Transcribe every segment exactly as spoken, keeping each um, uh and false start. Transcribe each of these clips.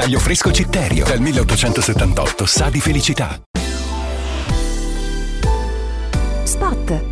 taglio fresco Citterio. Dal milleottocentosettantotto sa di felicità. Spot.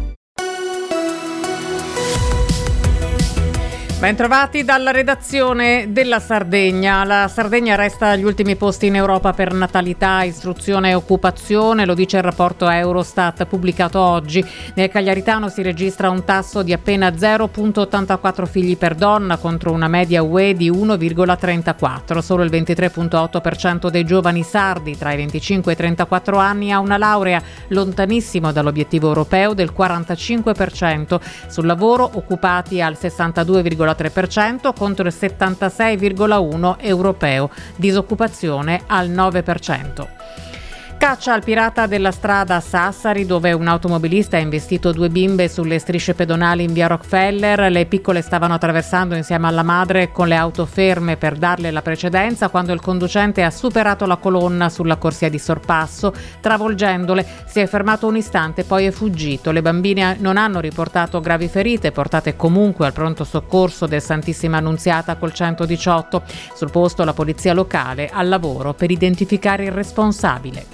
Bentrovati dalla redazione della Sardegna. La Sardegna resta agli ultimi posti in Europa per natalità, istruzione e occupazione, lo dice il rapporto Eurostat pubblicato oggi. Nel Cagliaritano si registra un tasso di appena zero virgola ottantaquattro figli per donna contro una media U E di uno virgola trentaquattro. Solo il ventitré virgola otto per cento dei giovani sardi tra i venticinque e i trentaquattro anni ha una laurea, lontanissimo dall'obiettivo europeo del quarantacinque per cento. Sul lavoro occupati al sessantadue virgola tre per cento contro il settantasei virgola uno per cento europeo, disoccupazione al nove per cento. Caccia al pirata della strada a Sassari, dove un automobilista ha investito due bimbe sulle strisce pedonali in via Rockefeller. Le piccole stavano attraversando insieme alla madre con le auto ferme per darle la precedenza quando il conducente ha superato la colonna sulla corsia di sorpasso, travolgendole. Si è fermato un istante, poi è fuggito. Le bambine non hanno riportato gravi ferite, portate comunque al pronto soccorso del Santissima Annunziata col centodiciotto. Sul posto la polizia locale al lavoro per identificare il responsabile.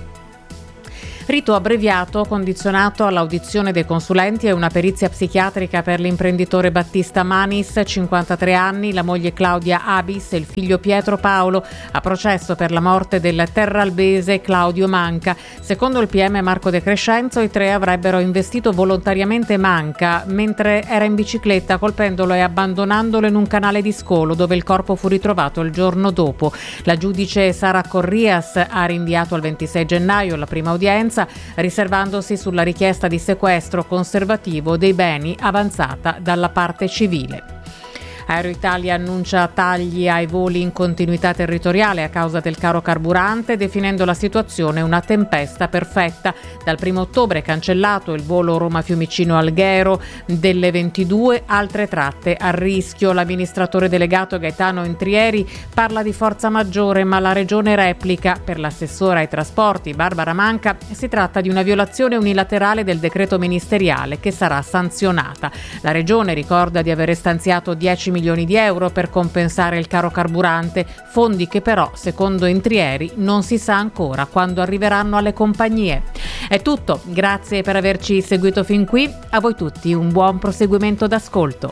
Rito abbreviato condizionato all'audizione dei consulenti e una perizia psichiatrica per l'imprenditore Battista Manis, cinquantatré anni, la moglie Claudia Abis e il figlio Pietro Paolo, a processo per la morte del terralbese Claudio Manca. Secondo il P M Marco De Crescenzo, i tre avrebbero investito volontariamente Manca mentre era in bicicletta, colpendolo e abbandonandolo in un canale di scolo dove il corpo fu ritrovato il giorno dopo. La giudice Sara Corrias ha rinviato al ventisei gennaio la prima udienza, riservandosi sulla richiesta di sequestro conservativo dei beni avanzata dalla parte civile. Aero Italia annuncia tagli ai voli in continuità territoriale a causa del caro carburante, definendo la situazione una tempesta perfetta. Dal primo ottobre è cancellato il volo Roma-Fiumicino-Alghero delle ventidue, altre tratte a rischio. L'amministratore delegato Gaetano Intrieri parla di forza maggiore, ma la Regione replica. Per l'assessora ai trasporti Barbara Manca si tratta di una violazione unilaterale del decreto ministeriale che sarà sanzionata. La Regione ricorda di aver stanziato dieci milioni di euro per compensare il caro carburante, fondi che però, secondo Intrieri, non si sa ancora quando arriveranno alle compagnie. È tutto, grazie per averci seguito fin qui, a voi tutti un buon proseguimento d'ascolto.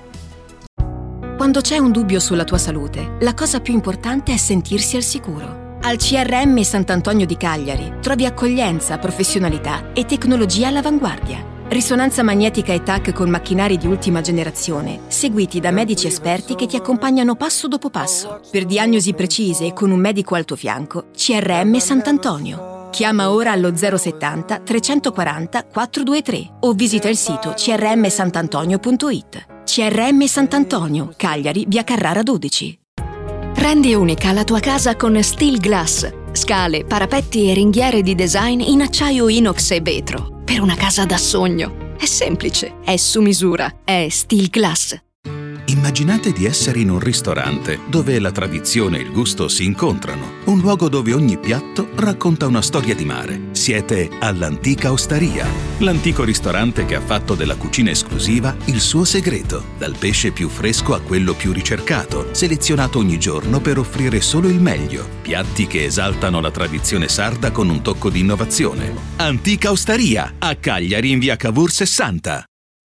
Quando c'è un dubbio sulla tua salute, la cosa più importante è sentirsi al sicuro. Al C R M Sant'Antonio di Cagliari trovi accoglienza, professionalità e tecnologia all'avanguardia. Risonanza magnetica e T A C con macchinari di ultima generazione, seguiti da medici esperti che ti accompagnano passo dopo passo. Per diagnosi precise e con un medico al tuo fianco, C R M Sant'Antonio. Chiama ora allo zero settanta trecentoquaranta quattrocentoventitré o visita il sito c r m santantonio punto i t. C R M Sant'Antonio, Cagliari, via Carrara dodici. Rendi unica la tua casa con Steel Glass. Scale, parapetti e ringhiere di design in acciaio inox e vetro. Per una casa da sogno. È semplice, è su misura, è Steel Glass. Immaginate di essere in un ristorante dove la tradizione e il gusto si incontrano. Un luogo dove ogni piatto racconta una storia di mare. Siete all'Antica Osteria, l'antico ristorante che ha fatto della cucina esclusiva il suo segreto. Dal pesce più fresco a quello più ricercato, selezionato ogni giorno per offrire solo il meglio. Piatti che esaltano la tradizione sarda con un tocco di innovazione. Antica Osteria, a Cagliari in via Cavour sessanta.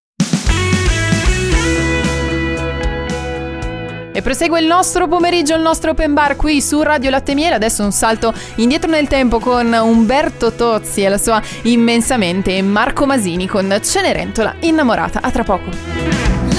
E prosegue il nostro pomeriggio, il nostro open bar qui su Radio Latte e Miele. Adesso un salto indietro nel tempo con Umberto Tozzi e la sua Immensamente e Marco Masini con Cenerentola innamorata. A tra poco.